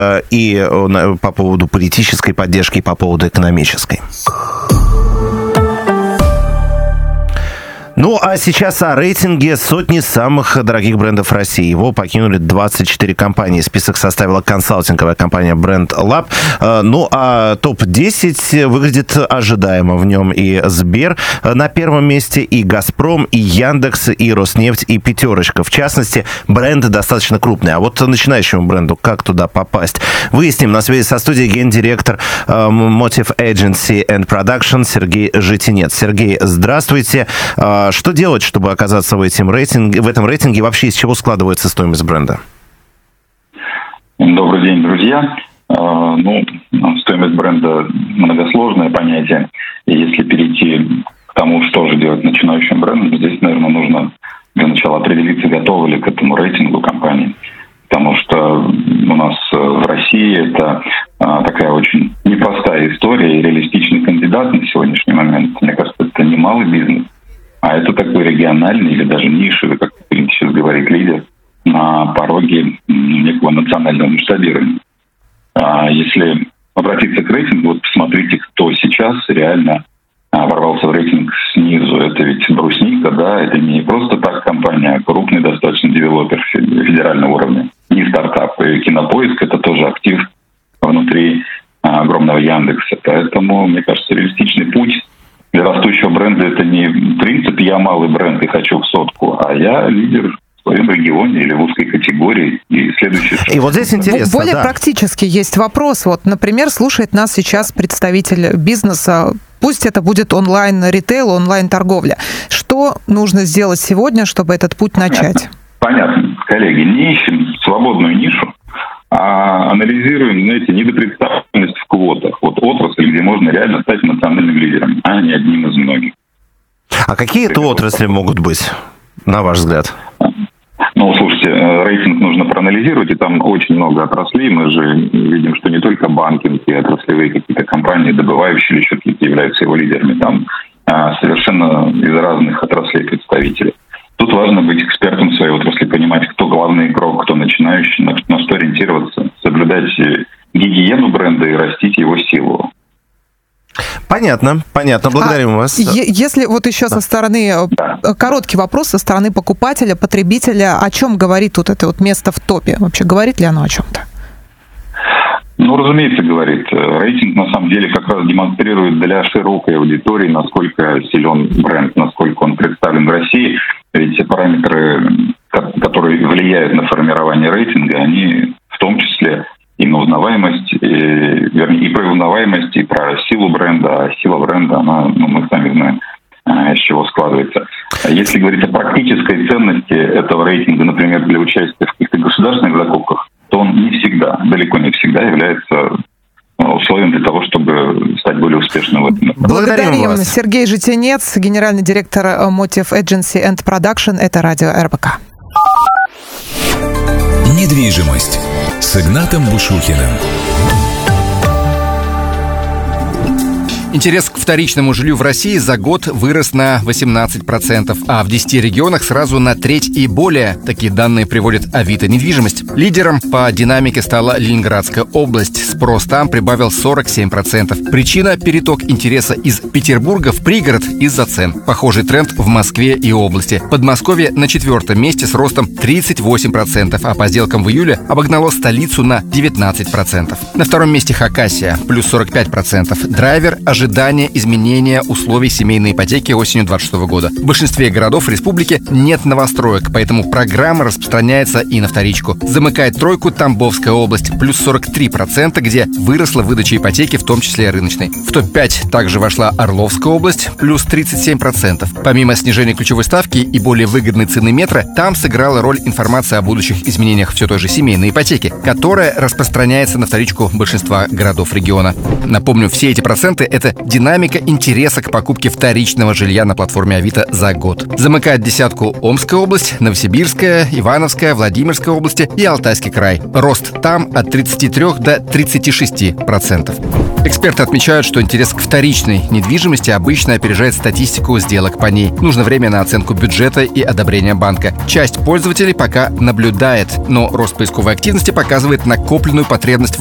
и по поводу политической поддержки, и по поводу экономической. Ну, а сейчас о рейтинге сотни самых дорогих брендов России. Его покинули 24 компании. Список составила консалтинговая компания Brand Lab. Ну, а топ-10 выглядит ожидаемо. В нем и Сбер на первом месте, и Газпром, и Яндекс, и Роснефть, и Пятерочка. В частности, бренды достаточно крупные. А вот начинающему бренду как туда попасть? Выясним. На связи со студией гендиректор Motive Agency and Production Сергей Житинец. Сергей, здравствуйте. Что делать, чтобы оказаться в этом рейтинге? Вообще, из чего складывается стоимость бренда? Добрый день, друзья. Стоимость бренда многосложное понятие. И если перейти к тому, что же делать начинающим брендом, здесь, наверное, нужно для начала определиться, готовы ли к этому рейтингу компании. Потому что у нас в России это такая очень непростая история, и реалистичный кандидат на сегодняшний момент, мне кажется, это не малый бизнес. А это такой региональный или даже нишевый, как принято сейчас говорить, лидер на пороге некого национального масштабирования. Если обратиться к рейтингу, вот посмотрите, кто сейчас реально ворвался в рейтинг снизу. Это ведь Брусника, да, это не просто так компания, а крупный достаточно девелопер федерального уровня. Не стартап. И Кинопоиск — это тоже актив внутри огромного Яндекса. Поэтому, мне кажется, реалистичный путь для растущего бренда — это не принцип «я малый бренд и хочу в сотку», а я лидер в своем регионе или в узкой категории. И следующий шаг. И вот здесь интересно. Более практически есть вопрос. Вот, например, слушает нас сейчас представитель бизнеса. Пусть это будет онлайн-ритейл, онлайн-торговля. Что нужно сделать сегодня, чтобы этот путь начать? Понятно. Коллеги, не ищем свободную нишу, а анализируем, недопредставленность в квотах. Вот отрасль, где можно реально стать национальным лидером, а не одним из многих. А какие это отрасли могут быть, на ваш взгляд? Слушайте, рейтинг нужно проанализировать, и там очень много отраслей. Мы же видим, что не только банкинг и отраслевые какие-то компании, добывающие или еще какие-то являются его лидерами. Там совершенно из разных отраслей представители. Тут важно быть экспертом в своей отрасли, понимать, кто главный игрок, кто начинающий, на что ориентироваться, соблюдать гигиену бренда и растить его силу. Понятно. Благодарим вас. Если вот еще со стороны, короткий вопрос со стороны покупателя, потребителя, о чем говорит вот это вот место в топе? Вообще говорит ли оно о чем-то? Разумеется, говорит. Рейтинг, на самом деле, как раз демонстрирует для широкой аудитории, насколько силен бренд, насколько он представлен в России. Ведь все параметры, которые влияют на формирование рейтинга, они в том числе и на узнаваемость, и про узнаваемость, и про силу бренда. А сила бренда, она, мы сами знаем, из чего складывается. Если говорить о практической ценности этого рейтинга, например, для участия в каких-то государственных закупках, то он не всегда, далеко не всегда является условием для того, чтобы стать более успешным в этом. Благодарим вас. Сергей Житинец, генеральный директор Motive Agency and Production. Это радио РБК. Недвижимость с Игнатом Бушухиным. Интерес к вторичному жилью в России за год вырос на 18%, а в 10 регионах сразу на треть и более. Такие данные приводит Авито недвижимость. Лидером по динамике стала Ленинградская область. Спрос там прибавил 47%. Причина – переток интереса из Петербурга в пригород из-за цен. Похожий тренд в Москве и области. Подмосковье на 4-м месте с ростом 38%, а по сделкам в июле обогнало столицу на 19%. На 2-м месте Хакасия – плюс 45%. Драйвер – ожидание изменения условий семейной ипотеки осенью 2026 года. В большинстве городов республики нет новостроек, поэтому программа распространяется и на вторичку. Замыкает тройку Тамбовская область, плюс 43%, где выросла выдача ипотеки, в том числе и рыночной. В топ-5 также вошла Орловская область, плюс 37%. Помимо снижения ключевой ставки и более выгодной цены метра, там сыграла роль информация о будущих изменениях все той же семейной ипотеки, которая распространяется на вторичку большинства городов региона. Напомню, все эти проценты — это изменится динамика интереса к покупке вторичного жилья на платформе Авито за год. Замыкает десятку Омская область, Новосибирская, Ивановская, Владимирская области и Алтайский край. Рост там от 33 до 36%. Эксперты отмечают, что интерес к вторичной недвижимости обычно опережает статистику сделок по ней. Нужно время на оценку бюджета и одобрение банка. Часть пользователей пока наблюдает, но рост поисковой активности показывает накопленную потребность